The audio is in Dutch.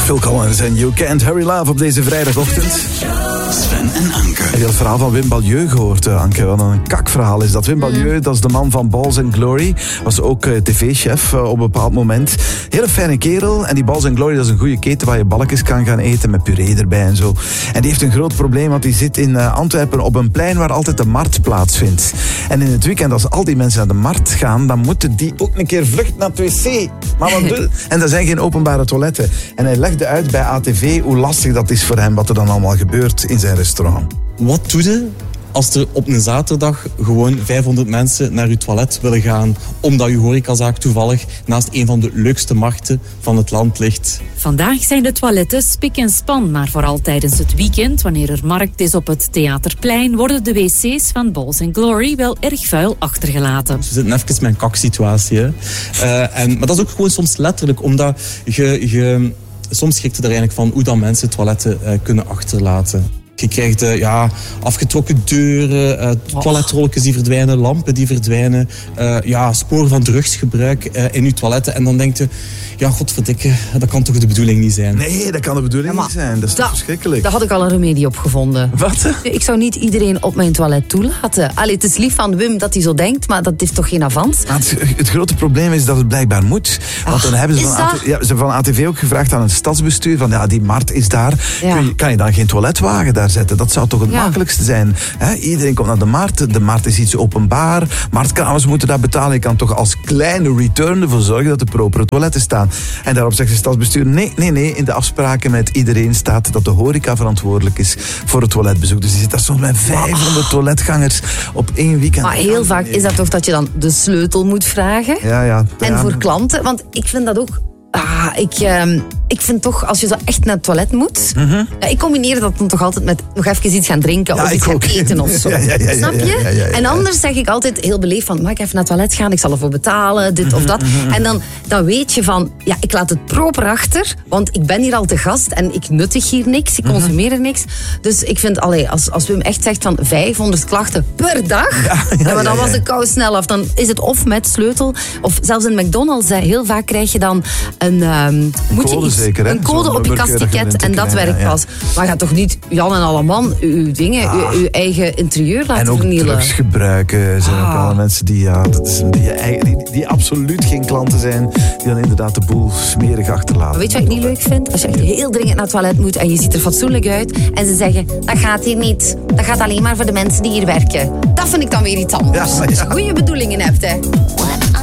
Phil Collins en You Can't Hurry Love op deze vrijdagochtend. Sven en Anke. Heb je het verhaal van Wim Balieu gehoord, Anke? Wat een kakverhaal is dat. Wim Balieu, dat is de man van Balls & Glory. Was ook tv-chef op een bepaald moment. Hele fijne kerel. En die Balls & Glory, dat is een goede keten waar je balkjes kan gaan eten met puree erbij en zo. En die heeft een groot probleem, want die zit in Antwerpen op een plein waar altijd de markt plaatsvindt. En in het weekend, als al die mensen naar de markt gaan, dan moeten die ook een keer vluchten naar het wc. Maar wat doe je? En er zijn geen openbare toiletten. En hij legde uit bij ATV hoe lastig dat is voor hem, wat er dan allemaal gebeurt in zijn restaurant. Wat doe je als er op een zaterdag gewoon 500 mensen naar je toilet willen gaan, omdat je horecazaak toevallig naast een van de leukste markten van het land ligt? Vandaag zijn de toiletten spik en span, maar vooral tijdens het weekend, wanneer er markt is op het Theaterplein, worden de wc's van Balls & Glory wel erg vuil achtergelaten. Dus we zitten even met een kaksituatie. Maar dat is ook gewoon soms letterlijk, omdat je soms schrikt je er eigenlijk van hoe dan mensen toiletten kunnen achterlaten. Je krijgt afgetrokken deuren, toiletrolletjes die verdwijnen, lampen die verdwijnen, sporen van drugsgebruik in je toiletten. En dan denk je, ja, godverdikke, dat kan toch de bedoeling niet zijn? Nee, dat kan de bedoeling niet zijn. Dat is toch verschrikkelijk? Daar had ik al een remedie op gevonden. Wat? Ik zou niet iedereen op mijn toilet toelaten. Allee, het is lief van Wim dat hij zo denkt, maar dat heeft toch geen avans? Het grote probleem is dat het blijkbaar moet. Want dan hebben ze van ATV ook gevraagd aan het stadsbestuur, van die markt is daar. Ja. Kan je dan geen toiletwagen daar zetten? Dat zou toch het makkelijkste zijn. Iedereen komt naar de markt. De markt is iets openbaar. Marktkamers moeten dat betalen. Je kan toch als kleine return ervoor zorgen dat de propere toiletten staan. En daarop zegt het stadsbestuur, nee. In de afspraken met iedereen staat dat de horeca verantwoordelijk is voor het toiletbezoek. Dus je zit daar soms met 500 toiletgangers op één weekend. Maar heel vaak is dat toch dat je dan de sleutel moet vragen? Ja. En voor klanten, want ik vind dat ook... Ik vind toch, als je zo echt naar het toilet moet... ik combineer dat dan toch altijd met nog even iets gaan drinken of iets gaan eten of zo. Snap je? En anders zeg ik altijd heel beleefd van... mag ik even naar het toilet gaan? Ik zal ervoor betalen, dit of dat. En dan weet je van... ja, ik laat het proper achter, want ik ben hier al te gast en ik nuttig hier niks, ik consumeer er niks. Dus ik vind, als Wim echt zegt van 500 klachten per dag... maar dan was de kou snel af. Dan is het of met sleutel, of zelfs in McDonald's. Heel vaak krijg je dan een code op je kastticket en dat werkt pas. Maar ga toch niet Jan en Alleman uw dingen, uw eigen interieur laten vernielen. En ook drugs gebruiken. Zijn ook alle mensen die absoluut geen klanten zijn, die dan inderdaad de boel smerig achterlaten. Maar weet je wat ik niet leuk vind? Als je echt heel dringend naar het toilet moet en je ziet er fatsoenlijk uit en ze zeggen, dat gaat hier niet. Dat gaat alleen maar voor de mensen die hier werken. Dat vind ik dan weer iets anders. Als je goede bedoelingen hebt, hè.